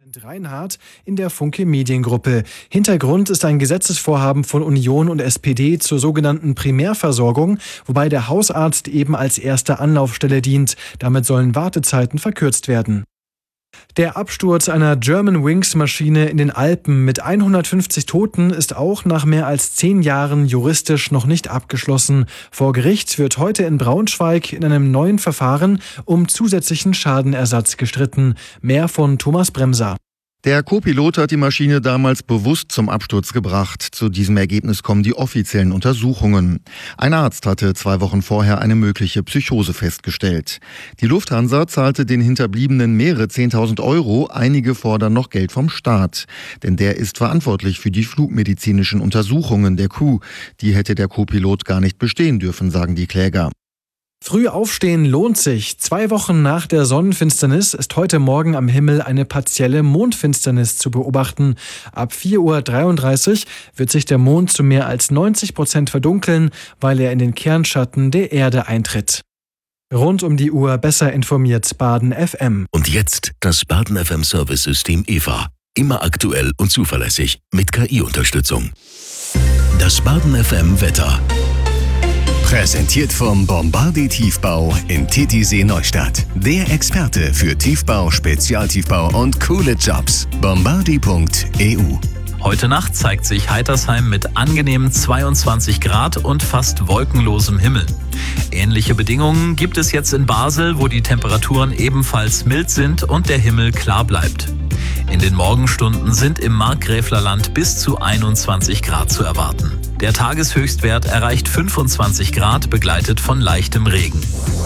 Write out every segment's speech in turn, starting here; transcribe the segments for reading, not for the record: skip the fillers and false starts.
Reinhardt in der Funke Mediengruppe. Hintergrund ist ein Gesetzesvorhaben von Union und SPD zur sogenannten Primärversorgung, wobei der Hausarzt eben als erste Anlaufstelle dient. Damit sollen Wartezeiten verkürzt werden. Der Absturz einer Germanwings-Maschine in den Alpen mit 150 Toten ist auch nach mehr als 10 Jahren juristisch noch nicht abgeschlossen. Vor Gericht wird heute in Braunschweig in einem neuen Verfahren um zusätzlichen Schadenersatz gestritten. Mehr von Thomas Bremser. Der Co-Pilot hat die Maschine damals bewusst zum Absturz gebracht. Zu diesem Ergebnis kommen die offiziellen Untersuchungen. Ein Arzt hatte 2 Wochen vorher eine mögliche Psychose festgestellt. Die Lufthansa zahlte den Hinterbliebenen mehrere 10.000 €. Einige fordern noch Geld vom Staat. Denn der ist verantwortlich für die flugmedizinischen Untersuchungen der Crew. Die hätte der Co-Pilot gar nicht bestehen dürfen, sagen die Kläger. Früh aufstehen lohnt sich. 2 Wochen nach der Sonnenfinsternis ist heute Morgen am Himmel eine partielle Mondfinsternis zu beobachten. Ab 4:33 Uhr wird sich der Mond zu mehr als 90% verdunkeln, weil er in den Kernschatten der Erde eintritt. Rund um die Uhr besser informiert Baden FM. Und jetzt das Baden FM Service-System EVA. Immer aktuell und zuverlässig mit KI-Unterstützung. Das Baden FM Wetter. Präsentiert vom Bombardier Tiefbau in Titisee Neustadt. Der Experte für Tiefbau, Spezialtiefbau und coole Jobs. Bombardier.eu. Heute Nacht zeigt sich Heitersheim mit angenehmen 22 Grad und fast wolkenlosem Himmel. Ähnliche Bedingungen gibt es jetzt in Basel, wo die Temperaturen ebenfalls mild sind und der Himmel klar bleibt. In den Morgenstunden sind im Markgräflerland bis zu 21 Grad zu erwarten. Der Tageshöchstwert erreicht 25 Grad, begleitet von leichtem Regen.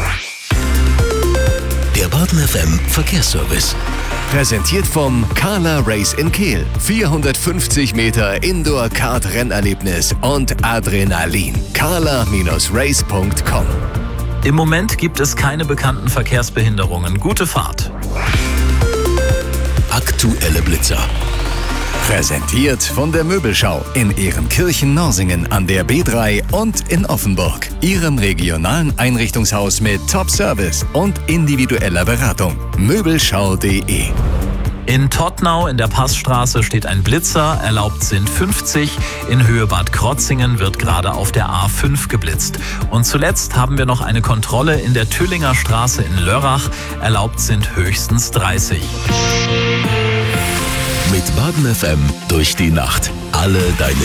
Der Baden FM Verkehrsservice. Präsentiert vom Carla Race in Kehl. 450 Meter Indoor-Kart-Rennerlebnis und Adrenalin. carla-race.com. Im Moment gibt es keine bekannten Verkehrsbehinderungen. Gute Fahrt. Aktuelle Blitzer. Präsentiert von der Möbelschau in Ehrenkirchen-Norsingen an der B3 und in Offenburg. Ihrem regionalen Einrichtungshaus mit Top-Service und individueller Beratung. Möbelschau.de. In Tottnau in der Passstraße steht ein Blitzer, erlaubt sind 50. In Höhe Bad Krotzingen wird gerade auf der A5 geblitzt. Und zuletzt haben wir noch eine Kontrolle in der Tüllinger Straße in Lörrach, erlaubt sind höchstens 30. Mit Baden FM durch die Nacht. Alle deine